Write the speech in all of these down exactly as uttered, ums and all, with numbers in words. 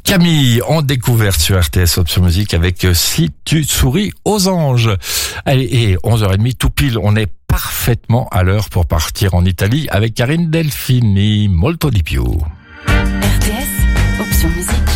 Camille, en découverte sur R T S Option Musique avec Si tu souris aux anges. Allez, et onze heures trente, tout pile, on est parfaitement à l'heure pour partir en Italie avec Karine Delphini, Molto di più. R T S Option Musique.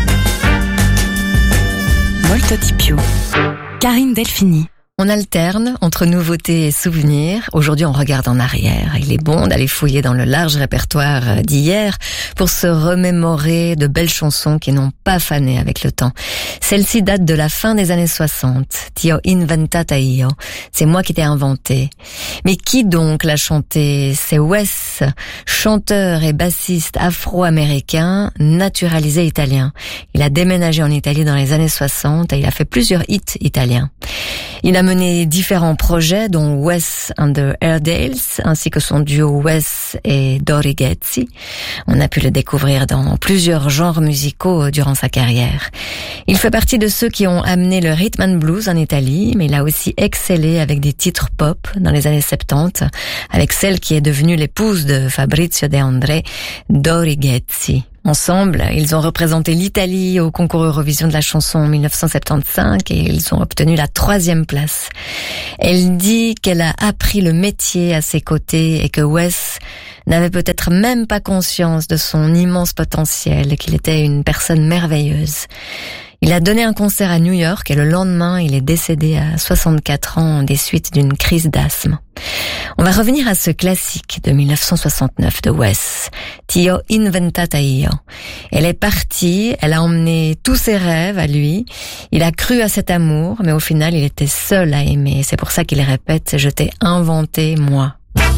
Molto di più. Karine Delphini. On alterne entre nouveautés et souvenirs. Aujourd'hui, on regarde en arrière. Il est bon d'aller fouiller dans le large répertoire d'hier pour se remémorer de belles chansons qui n'ont pas fané avec le temps. Celle-ci date de la fin des années soixante. Ti ho inventata io. C'est moi qui t'ai inventé. Mais qui donc l'a chanté? C'est Wes, chanteur et bassiste afro-américain, naturalisé italien. Il a déménagé en Italie dans les années soixante et il a fait plusieurs hits italiens. Il a mené différents projets, dont Wes and the Airedales, ainsi que son duo Wes et Dori Ghezzi. On a pu le découvrir dans plusieurs genres musicaux durant sa carrière. Il fait partie de ceux qui ont amené le rhythm and blues en Italie, mais il a aussi excellé avec des titres pop dans les années soixante-dix, avec celle qui est devenue l'épouse de Fabrizio De André, Dori Ghezzi. Ensemble, ils ont représenté l'Italie au concours Eurovision de la chanson en dix-neuf cent soixante-quinze et ils ont obtenu la troisième place. Elle dit qu'elle a appris le métier à ses côtés et que Wes n'avait peut-être même pas conscience de son immense potentiel et qu'il était une personne merveilleuse. Il a donné un concert à New York et le lendemain, il est décédé à soixante-quatre ans des suites d'une crise d'asthme. On va revenir à ce classique de dix-neuf cent soixante-neuf de Wes, Ti ho inventata io. Elle est partie, elle a emmené tous ses rêves à lui. Il a cru à cet amour, mais au final, il était seul à aimer. C'est pour ça qu'il répète « Je t'ai inventé, moi ».